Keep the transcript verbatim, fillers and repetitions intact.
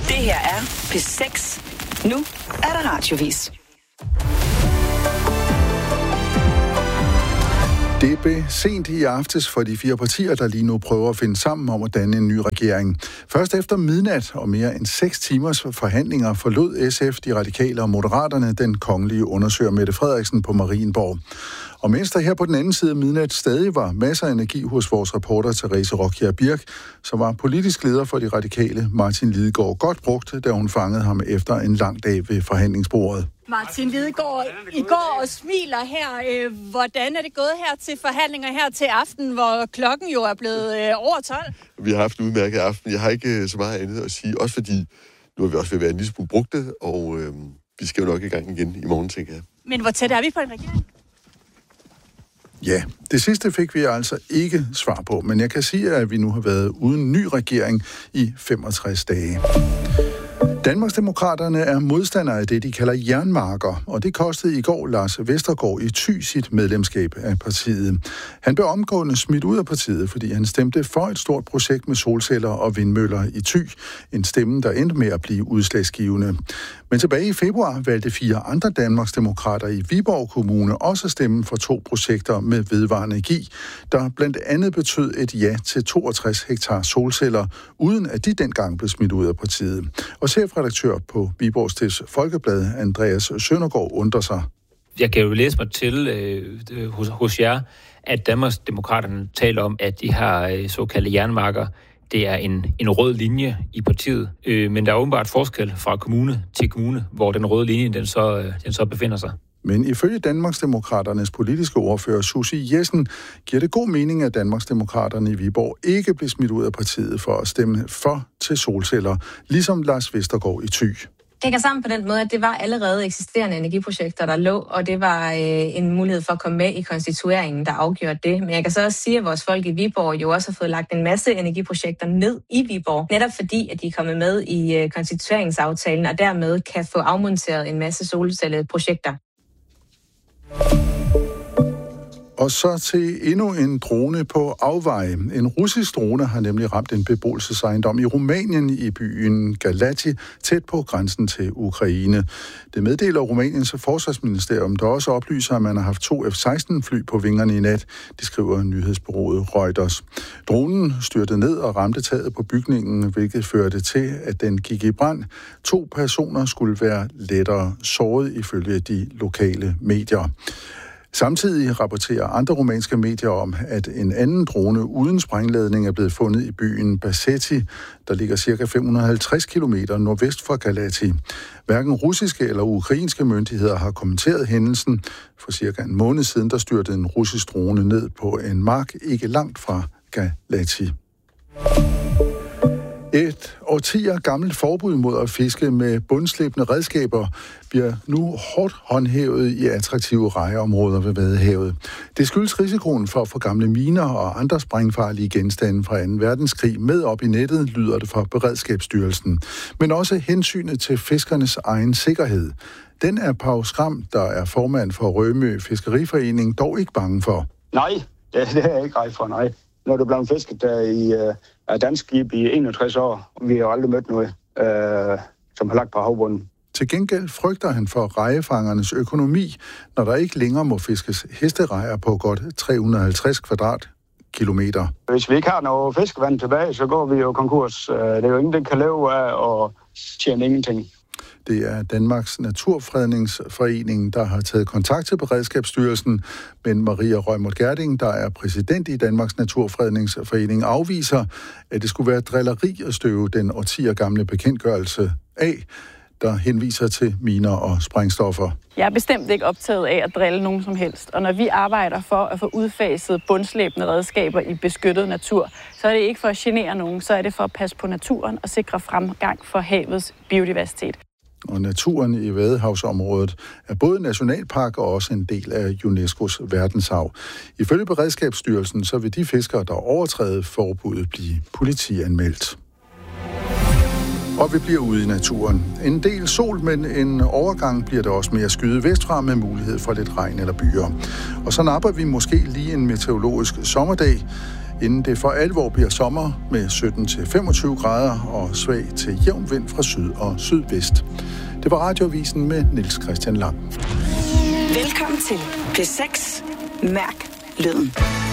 Det her er P seks. Nu er der radiovis. Det blev sent i aftes for de fire partier, der lige nu prøver at finde sammen om at danne en ny regering. Først efter midnat og mere end seks timers forhandlinger forlod S F, de radikale og moderaterne den kongelige undersøger Mette Frederiksen på Marienborg. Og mens der her på den anden side af midnat stadig var masser af energi hos vores reporter Therese Rockjær Birk, så var politisk leder for de radikale Martin Lidegaard godt brugt, da hun fangede ham efter en lang dag ved forhandlingsbordet. Martin Lidegaard, I går og smiler her. Hvordan er det gået her til forhandlinger her til aften, hvor klokken jo er blevet over tolv? Vi har haft en udmærket aften. Jeg har ikke så meget andet at sige, også fordi nu er vi også ved at være en lille smule brugte, og øh, vi skal jo nok i gang igen i morgen, tænker jeg. Men hvor tæt er vi på en regering? Ja, det sidste fik vi altså ikke svar på, men jeg kan sige, at vi nu har været uden ny regering i femogtres dage. Danmarksdemokraterne er modstandere af det, de kalder jernmarker, og det kostede i går Lars Vestergaard i Thy sit medlemskab af partiet. Han blev omgående smidt ud af partiet, fordi han stemte for et stort projekt med solceller og vindmøller i Thy, en stemme, der endte med at blive udslagsgivende. Men tilbage i februar valgte fire andre Danmarksdemokrater i Viborg Kommune også stemme for to projekter med vedvarende energi, der blandt andet betød et ja til toogtres hektar solceller, uden at de dengang blev smidt ud af partiet. Og chefredaktør på Viborg Stifts Folkeblad, Andreas Søndergaard, undrer sig. Jeg kan jo læse mig til øh, hos, hos jer, at Danmarksdemokraterne taler om, at de har øh, såkaldte jernmarker. Det er en, en rød linje i partiet, øh, men der er åbenbart forskel fra kommune til kommune, hvor den røde linje den så, øh, den så befinder sig. Men ifølge Danmarksdemokraternes politiske ordfører Susie Jessen giver det god mening, at Danmarksdemokraterne i Viborg ikke blev smidt ud af partiet for at stemme for til solceller, ligesom Lars Vestergaard i Thy. Det hænger sammen på den måde, at det var allerede eksisterende energiprojekter, der lå, og det var øh, en mulighed for at komme med i konstitueringen, der afgjorde det. Men jeg kan så også sige, at vores folk i Viborg jo også har fået lagt en masse energiprojekter ned i Viborg, netop fordi, at de er kommet med i øh, konstitueringsaftalen, og dermed kan få afmonteret en masse solcelleprojekter. Og så til endnu en drone på afveje. En russisk drone har nemlig ramt en beboelsesejendom i Rumænien i byen Galați, tæt på grænsen til Ukraine. Det meddeler Rumæniens forsvarsministerium, der også oplyser, at man har haft to F seksten fly på vingerne i nat. Det skriver nyhedsbureauet Reuters. Dronen styrtede ned og ramte taget på bygningen, hvilket førte til, at den gik i brand. To personer skulle være lettere såret ifølge de lokale medier. Samtidig rapporterer andre rumænske medier om, at en anden drone uden sprængladning er blevet fundet i byen Băsăți, der ligger ca. fem hundrede og halvtreds kilometer nordvest fra Galați. Hverken russiske eller ukrainske myndigheder har kommenteret hændelsen. For cirka en måned siden, der styrtede en russisk drone ned på en mark ikke langt fra Galați. Et årtier gammelt forbud mod at fiske med bundslæbende redskaber bliver nu hårdt håndhævet i attraktive rejeområder ved Vadehavet. Det skyldes risikoen for at få gamle miner og andre sprængfarlige genstande fra anden verdenskrig med op i nettet, lyder det fra Beredskabsstyrelsen. Men også hensynet til fiskernes egen sikkerhed. Den er Pau Skram, der er formand for Rømø Fiskeriforening, dog ikke bange for. Nej, det, det er jeg ikke rej for, nej. Når du er blevet fisket der i uh, dansk skib i enogtres år, vi har jo aldrig mødt noget, uh, som har lagt på havbunden. Til gengæld frygter han for rejefangernes økonomi, når der ikke længere må fiskes hesterejer på godt tre hundrede og halvtreds kvadratkilometer. Hvis vi ikke har noget fiskevand tilbage, så går vi jo konkurs. Uh, det er jo ingen, der kan leve af og tjene ingenting. Det er Danmarks Naturfredningsforening, der har taget kontakt til Beredskabsstyrelsen, men Maria Rømert Gerding, der er præsident i Danmarks Naturfredningsforening, afviser, at det skulle være drilleri at støve den årtier gamle bekendtgørelse af, der henviser til miner og sprængstoffer. Jeg er bestemt ikke optaget af at drille nogen som helst, og når vi arbejder for at få udfaset bundslæbende redskaber i beskyttet natur, så er det ikke for at genere nogen, så er det for at passe på naturen og sikre fremgang for havets biodiversitet. Og naturen i Vadehavsområdet er både nationalpark og også en del af UNESCO's verdensarv. Ifølge Beredskabsstyrelsen så vil de fiskere, der overtræder forbuddet, blive politianmeldt. Og vi bliver ude i naturen. En del sol, men en overgang bliver der også mere skyde vestfra med mulighed for lidt regn eller byer. Og så napper vi måske lige en meteorologisk sommerdag. inden det for alvor bliver sommer med sytten til femogtyve grader og svag til jævn vind fra syd og sydvest. Det var Radioavisen med Niels Christian Lang. Velkommen til P seks. Mærk lyden.